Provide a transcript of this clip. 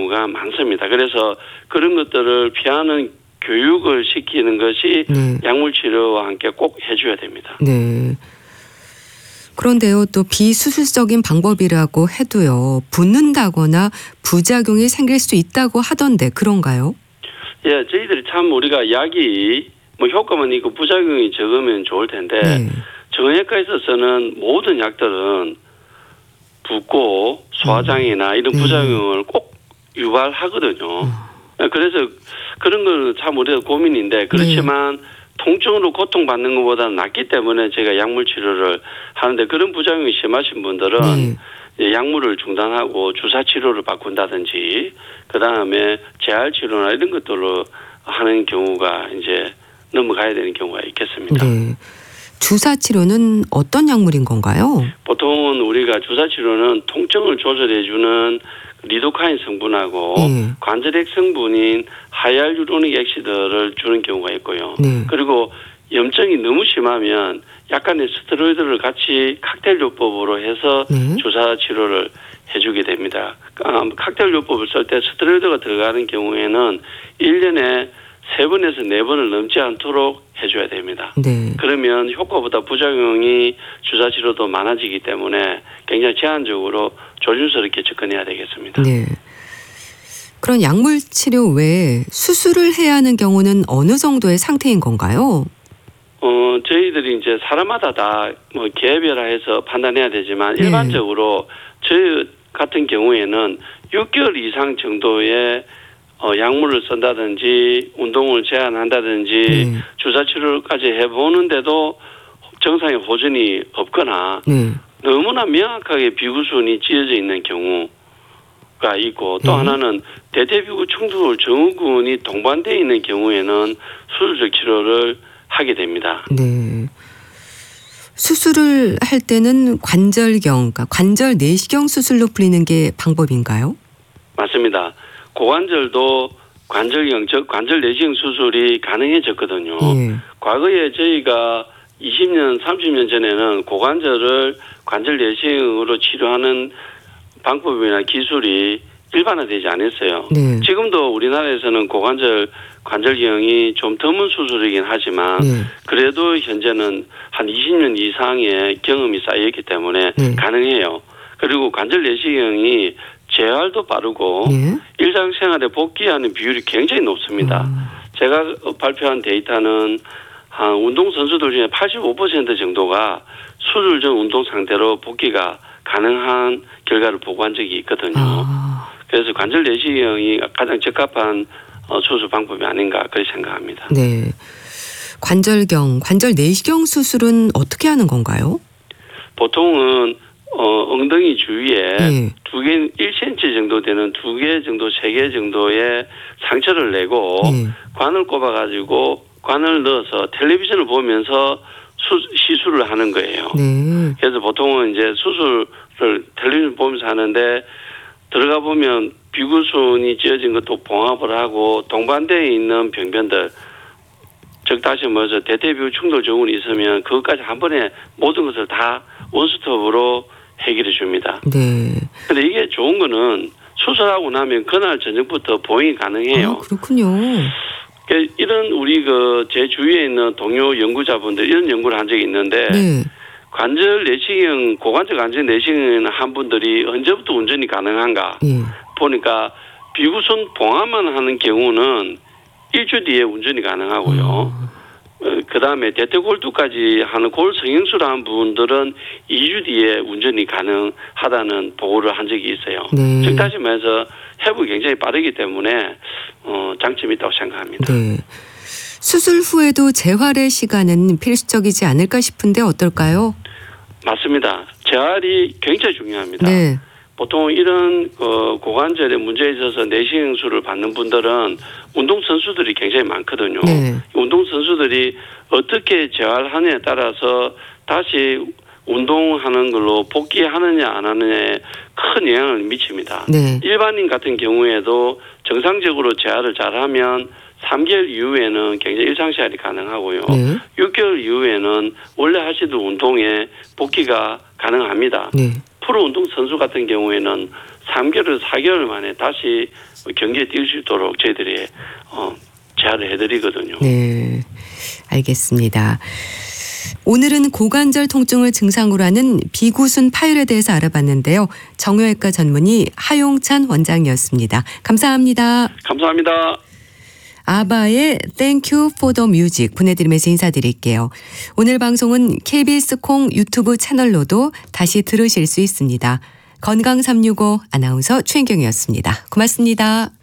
경우가 많습니다. 그래서 그런 것들을 피하는 교육을 시키는 것이 약물 치료와 함께 꼭 해줘야 됩니다. 네. 그런데요, 또 비수술적인 방법이라고 해도요, 붓는다거나 부작용이 생길 수 있다고 하던데 그런가요? 예, 저희들이 참 우리가 약이 뭐 효과만 있고 부작용이 적으면 좋을 텐데 정형외과에 있어서는 모든 약들은 붓고 소화장애나 이런 부작용을 꼭 유발하거든요. 그래서 그런 건 참 우리가 고민인데 그렇지만 통증으로 고통받는 것보다는 낫기 때문에 제가 약물 치료를 하는데 그런 부작용이 심하신 분들은 약물을 중단하고 주사 치료를 바꾼다든지 그다음에 재활 치료나 이런 것들로 하는 경우가 이제 넘어가야 되는 경우가 있겠습니다. 네. 주사 치료는 어떤 약물인 건가요? 보통은 우리가 주사 치료는 통증을 조절해 주는 리도카인 성분하고 관절액 성분인 하이알루로닉 액시드를 주는 경우가 있고요. 그리고 염증이 너무 심하면 약간의 스테로이드를 같이 칵테일 요법으로 해서 주사 치료를 해주게 됩니다. 칵테일 요법을 쓸 때 스테로이드가 들어가는 경우에는 1년에 3번에서 4번을 넘지 않도록 해줘야 됩니다. 그러면 효과보다 부작용이 주사 치료도 많아지기 때문에 굉장히 제한적으로 조심스럽게 접근해야 되겠습니다. 네. 그런 약물 치료 외에 수술을 해야 하는 경우는 어느 정도의 상태인 건가요? 저희들이 이제 사람마다 다 뭐 개별화해서 판단해야 되지만 일반적으로 저희 같은 경우에는 6개월 이상 정도의 약물을 쓴다든지 운동을 제한한다든지 주사 치료까지 해보는데도 정상의 호전이 없거나 너무나 명확하게 비구순이 찢어져 있는 경우가 있고 또 하나는 대퇴비구 충돌 증후군이 동반되어 있는 경우에는 수술적 치료를 하게 됩니다. 네. 수술을 할 때는 관절경, 그러니까 관절 내시경 수술로 불리는 게 방법인가요? 맞습니다. 고관절도 관절경, 즉 관절 내시경 수술이 가능해졌거든요. 과거에 저희가 20년, 30년 전에는 고관절을 관절 내시경으로 치료하는 방법이나 기술이 일반화되지 않았어요. 지금도 우리나라에서는 관절경이 좀 드문 수술이긴 하지만 그래도 현재는 한 20년 이상의 경험이 쌓여있기 때문에 가능해요. 그리고 관절 내시경이 재활도 빠르고 일상생활에 복귀하는 비율이 굉장히 높습니다. 제가 발표한 데이터는 한 운동선수들 중에 85% 정도가 수술 전 운동 상태로 복귀가 가능한 결과를 보고한 적이 있거든요. 그래서 관절 내시경이 가장 적합한 수술 방법이 아닌가 그렇게 생각합니다. 네. 관절 내시경 수술은 어떻게 하는 건가요? 보통은 엉덩이 주위에 1cm 정도 되는 2개 정도, 3개 정도의 상처를 내고 관을 꼽아가지고 관을 넣어서 텔레비전을 보면서 시술을 하는 거예요. 그래서 보통은 이제 수술을 텔레비전 보면서 하는데 들어가 보면 비구순이 찢어진 것도 봉합을 하고 동반되어 있는 병변들, 즉 다시 말해서 대퇴비구 충돌 증후군이 있으면 그것까지 한 번에 모든 것을 다 원스톱으로 해결해 줍니다. 그런데 이게 좋은 거는 수술하고 나면 그날 저녁부터 보행이 가능해요. 그렇군요. 이런 우리 제 주위에 있는 동료 연구자분들 이런 연구를 한 적이 있는데 관절 내시경, 고관절 관절 내시경 한 분들이 언제부터 운전이 가능한가 보니까 비구순 봉합만 하는 경우는 일주일 뒤에 운전이 가능하고요. 그다음에 대퇴골두까지 하는 골 성형수를 한 분들은 2주 뒤에 운전이 가능하다는 보고를 한 적이 있어요. 즉 다시 말해서 회복이 굉장히 빠르기 때문에 장점이 있다고 생각합니다. 수술 후에도 재활의 시간은 필수적이지 않을까 싶은데 어떨까요? 맞습니다. 재활이 굉장히 중요합니다. 보통 이런 고관절에 문제에 있어서 내시경술을 받는 분들은 운동선수들이 굉장히 많거든요. 운동선수들이 어떻게 재활하느냐에 따라서 다시 운동하는 걸로 복귀하느냐 안 하느냐에 큰 영향을 미칩니다. 일반인 같은 경우에도 정상적으로 재활을 잘하면 3개월 이후에는 굉장히 일상생활이 가능하고요. 6개월 이후에는 원래 하시던 운동에 복귀가 가능합니다. 프로 운동 선수 같은 경우에는 3개월, 4개월 만에 다시 경기에 뛸 수 있도록 저희들이 제안을 해드리거든요. 네, 알겠습니다. 오늘은 고관절 통증을 증상으로 하는 비구순 파열에 대해서 알아봤는데요. 정형외과 전문의 하용찬 원장이었습니다. 감사합니다. 감사합니다. 아바의 Thank You for the Music 보내드리면서 인사드릴게요. 오늘 방송은 KBS 콩 유튜브 채널로도 다시 들으실 수 있습니다. 건강365 아나운서 최인경이었습니다. 고맙습니다.